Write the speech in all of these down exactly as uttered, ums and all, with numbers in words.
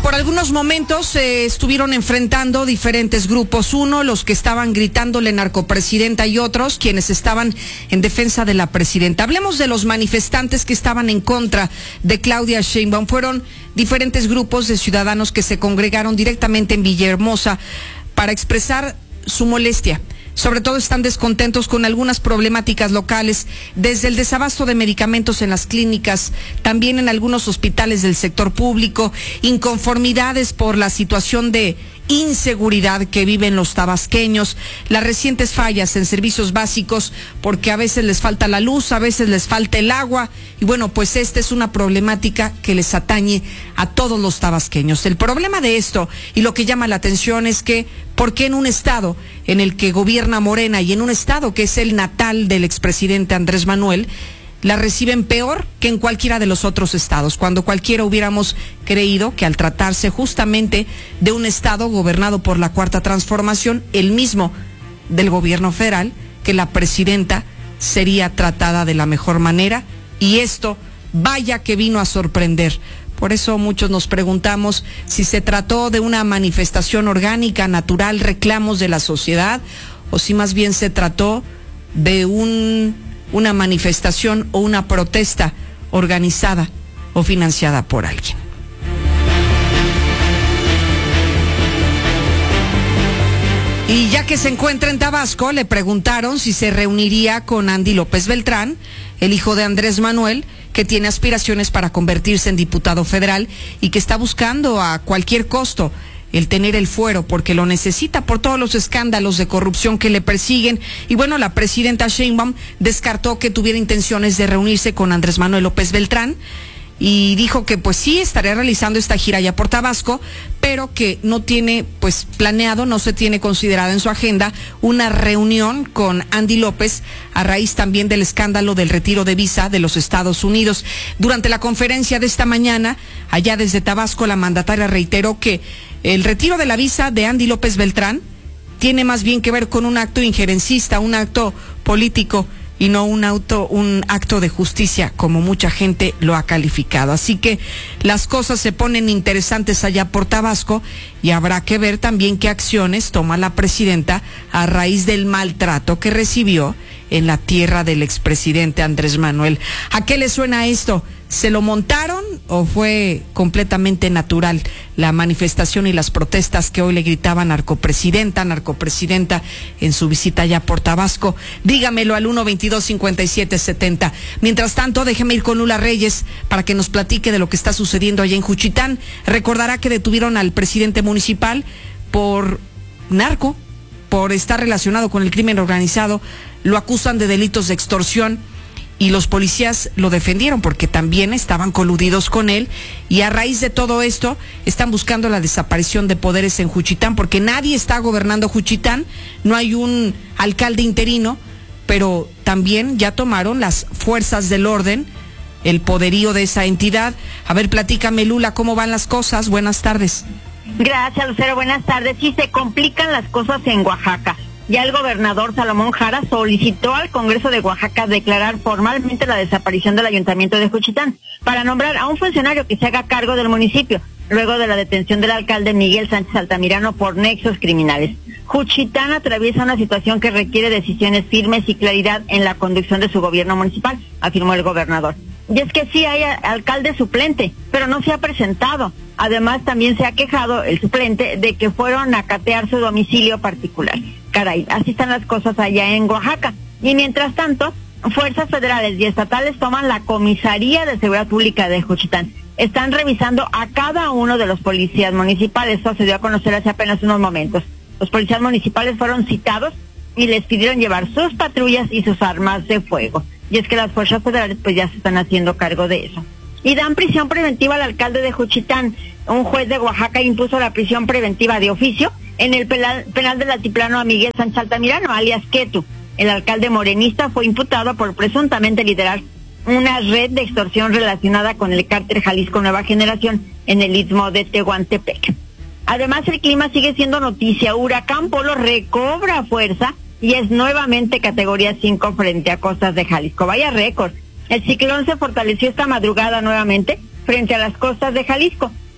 por algunos momentos se eh, estuvieron enfrentando diferentes grupos. Uno, los que estaban gritándole narcopresidenta, y otros quienes estaban en defensa de la presidenta. Hablemos de los manifestantes que estaban en contra de Claudia Sheinbaum. Fueron diferentes grupos de ciudadanos que se congregaron directamente en Villahermosa para expresar su molestia. Sobre todo están descontentos con algunas problemáticas locales, desde el desabasto de medicamentos en las clínicas, también en algunos hospitales del sector público, inconformidades por la situación de inseguridad que viven los tabasqueños, las recientes fallas en servicios básicos, porque a veces les falta la luz, a veces les falta el agua, y bueno, pues esta es una problemática que les atañe a todos los tabasqueños. El problema de esto, y lo que llama la atención, es que ¿por qué en un estado en el que gobierna Morena y en un estado que es el natal del expresidente Andrés Manuel, la reciben peor que en cualquiera de los otros estados, cuando cualquiera hubiéramos creído que al tratarse justamente de un estado gobernado por la Cuarta Transformación, el mismo del gobierno federal, que la presidenta sería tratada de la mejor manera? Y esto, vaya que vino a sorprender. Por eso muchos nos preguntamos si se trató de una manifestación orgánica, natural, reclamos de la sociedad, o si más bien se trató de un, una manifestación o una protesta organizada o financiada por alguien. Y ya que se encuentra en Tabasco, le preguntaron si se reuniría con Andy López Beltrán, el hijo de Andrés Manuel, que tiene aspiraciones para convertirse en diputado federal y que está buscando a cualquier costo el tener el fuero, porque lo necesita por todos los escándalos de corrupción que le persiguen. Y bueno, la presidenta Sheinbaum descartó que tuviera intenciones de reunirse con Andrés Manuel López Beltrán, y dijo que pues sí estaría realizando esta gira ya por Tabasco, pero que no tiene pues planeado, no se tiene considerada en su agenda una reunión con Andy López a raíz también del escándalo del retiro de visa de los Estados Unidos. Durante la conferencia de esta mañana, allá desde Tabasco, la mandataria reiteró que el retiro de la visa de Andy López Beltrán tiene más bien que ver con un acto injerencista, un acto político, y no un auto, un acto de justicia, como mucha gente lo ha calificado. Así que las cosas se ponen interesantes allá por Tabasco, y habrá que ver también qué acciones toma la presidenta a raíz del maltrato que recibió en la tierra del expresidente Andrés Manuel. ¿A qué le suena esto? ¿Se lo montaron o fue completamente natural la manifestación y las protestas que hoy le gritaban narcopresidenta, narcopresidenta en su visita allá por Tabasco? Dígamelo al uno veintidós cincuenta y siete setenta. Mientras tanto, déjeme ir con Lula Reyes para que nos platique de lo que está sucediendo allá en Juchitán. Recordará que detuvieron al presidente municipal por narco, por estar relacionado con el crimen organizado. Lo acusan de delitos de extorsión, y los policías lo defendieron porque también estaban coludidos con él, y a raíz de todo esto están buscando la desaparición de poderes en Juchitán, porque nadie está gobernando Juchitán, no hay un alcalde interino, pero también ya tomaron las fuerzas del orden el poderío de esa entidad. A ver, platícame, Lula, ¿cómo van las cosas? Buenas tardes. Gracias, Lucero, buenas tardes. Sí, se complican las cosas en Oaxaca. Ya el gobernador Salomón Jara solicitó al Congreso de Oaxaca declarar formalmente la desaparición del ayuntamiento de Juchitán para nombrar a un funcionario que se haga cargo del municipio, luego de la detención del alcalde Miguel Sánchez Altamirano por nexos criminales. Juchitán atraviesa una situación que requiere decisiones firmes y claridad en la conducción de su gobierno municipal, afirmó el gobernador. Y es que sí hay alcalde suplente, pero no se ha presentado. Además, también se ha quejado el suplente de que fueron a catear su domicilio particular. Caray, así están las cosas allá en Oaxaca. Y mientras tanto, fuerzas federales y estatales toman la Comisaría de Seguridad Pública de Juchitán. Están revisando a cada uno de los policías municipales. Esto se dio a conocer hace apenas unos momentos. Los policías municipales fueron citados y les pidieron llevar sus patrullas y sus armas de fuego. Y es que las fuerzas federales pues ya se están haciendo cargo de eso. Y dan prisión preventiva al alcalde de Juchitán. Un juez de Oaxaca impuso la prisión preventiva de oficio en el penal, penal del altiplano a Miguel Sánchez Altamirano, alias Ketu. El alcalde morenista fue imputado por presuntamente liderar una red de extorsión relacionada con el cártel Jalisco Nueva Generación en el istmo de Tehuantepec. Además, el clima sigue siendo noticia. Huracán Polo recobra fuerza y es nuevamente categoría cinco frente a costas de Jalisco. Vaya récord. El ciclón se fortaleció esta madrugada nuevamente frente a las costas de Jalisco.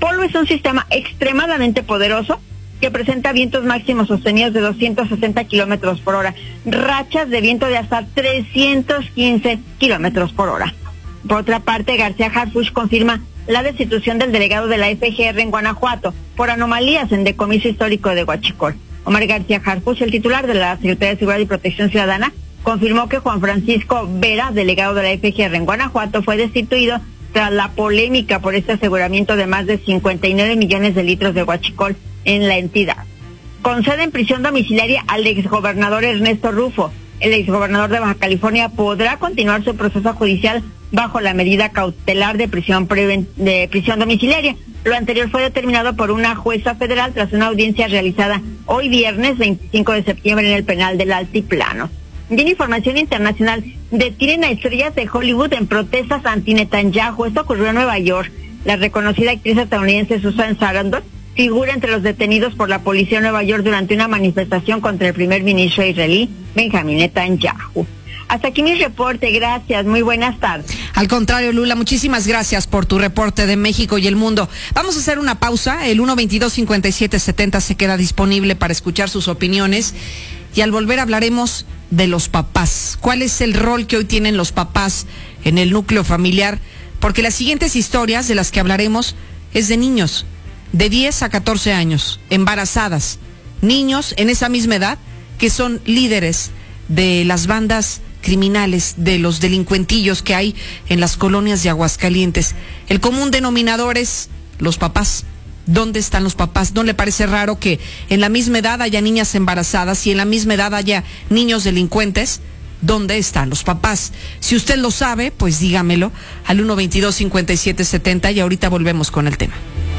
Polvo es un sistema extremadamente poderoso que presenta vientos máximos sostenidos de doscientos sesenta kilómetros por hora, rachas de viento de hasta trescientos quince kilómetros por hora. Por otra parte, García Harfuch confirma la destitución del delegado de la F G R en Guanajuato por anomalías en decomiso histórico de Huachicol. Omar García Harfuch, el titular de la Secretaría de Seguridad y Protección Ciudadana, confirmó que Juan Francisco Vera, delegado de la F G R en Guanajuato, fue destituido tras la polémica por este aseguramiento de más de cincuenta y nueve millones de litros de huachicol en la entidad. Concede en prisión domiciliaria al exgobernador Ernesto Rufo. El exgobernador de Baja California podrá continuar su proceso judicial bajo la medida cautelar de prisión preven- de prisión domiciliaria. Lo anterior fue determinado por una jueza federal tras una audiencia realizada hoy viernes veinticinco de septiembre en el penal del Altiplano. Y en información internacional, detienen a estrellas de Hollywood en protestas anti-Netanyahu. Esto ocurrió en Nueva York. La reconocida actriz estadounidense Susan Sarandon figura entre los detenidos por la policía de Nueva York durante una manifestación contra el primer ministro israelí, Benjamín Netanyahu. Hasta aquí mi reporte, gracias, muy buenas tardes. Al contrario, Lula, muchísimas gracias por tu reporte de México y el mundo. Vamos a hacer una pausa, el uno veintidós cincuenta y siete setenta se queda disponible para escuchar sus opiniones y al volver hablaremos de los papás. ¿Cuál es el rol que hoy tienen los papás en el núcleo familiar? Porque las siguientes historias de las que hablaremos es de niños de diez a catorce años, embarazadas, niños en esa misma edad que son líderes de las bandas criminales, de los delincuentillos que hay en las colonias de Aguascalientes. El común denominador es los papás. ¿Dónde están los papás? ¿No le parece raro que en la misma edad haya niñas embarazadas y en la misma edad haya niños delincuentes? ¿Dónde están los papás? Si usted lo sabe, pues dígamelo al uno veintidós cincuenta y siete setenta y ahorita volvemos con el tema.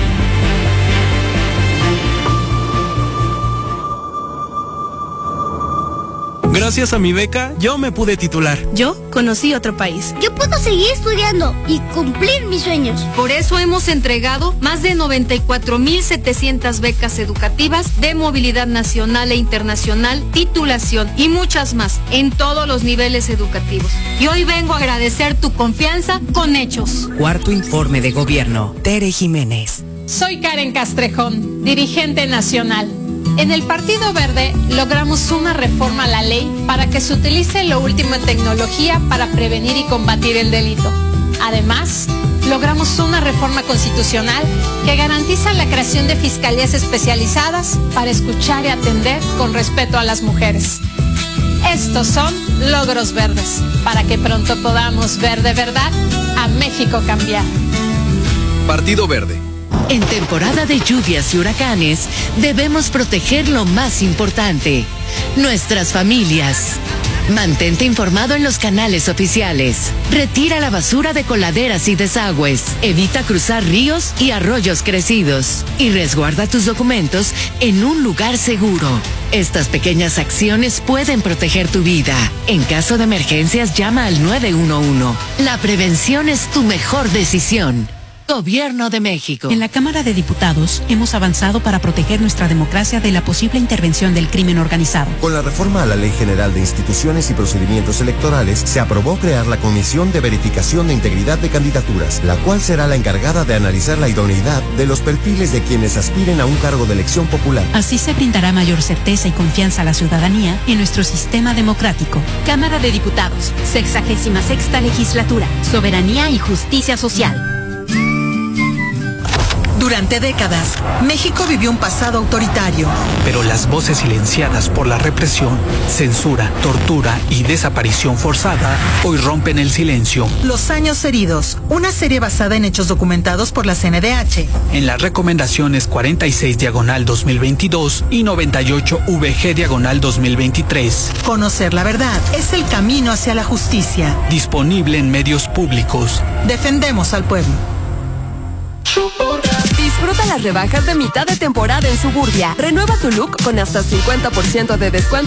Gracias a mi beca, yo me pude titular. Yo conocí otro país. Yo puedo seguir estudiando y cumplir mis sueños. Por eso hemos entregado más de noventa y cuatro mil setecientas becas educativas de movilidad nacional e internacional, titulación y muchas más en todos los niveles educativos. Y hoy vengo a agradecer tu confianza con hechos. Cuarto informe de gobierno. Tere Jiménez. Soy Karen Castrejón, dirigente nacional. En el Partido Verde logramos una reforma a la ley para que se utilice lo último en tecnología para prevenir y combatir el delito. Además, logramos una reforma constitucional que garantiza la creación de fiscalías especializadas para escuchar y atender con respeto a las mujeres. Estos son logros verdes, para que pronto podamos ver de verdad a México cambiar. Partido Verde. En temporada de lluvias y huracanes, debemos proteger lo más importante, nuestras familias. Mantente informado en los canales oficiales. Retira la basura de coladeras y desagües. Evita cruzar ríos y arroyos crecidos. Y resguarda tus documentos en un lugar seguro. Estas pequeñas acciones pueden proteger tu vida. En caso de emergencias, llama al nueve uno uno. La prevención es tu mejor decisión. Gobierno de México. En la Cámara de Diputados hemos avanzado para proteger nuestra democracia de la posible intervención del crimen organizado. Con la reforma a la Ley General de Instituciones y Procedimientos Electorales, se aprobó crear la Comisión de Verificación de Integridad de Candidaturas, la cual será la encargada de analizar la idoneidad de los perfiles de quienes aspiren a un cargo de elección popular. Así se brindará mayor certeza y confianza a la ciudadanía en nuestro sistema democrático. Cámara de Diputados, sexagésima sexta legislatura, soberanía y justicia social. Durante décadas, México vivió un pasado autoritario. Pero las voces silenciadas por la represión, censura, tortura y desaparición forzada hoy rompen el silencio. Los años heridos, una serie basada en hechos documentados por la C N D H. En las recomendaciones cuarenta y seis diagonal dos mil veintidós y noventa y ocho V G diagonal dos mil veintitrés. Conocer la verdad es el camino hacia la justicia. Disponible en medios públicos. Defendemos al pueblo. Disfruta las rebajas de mitad de temporada en Suburbia. Renueva tu look con hasta cincuenta por ciento de descuento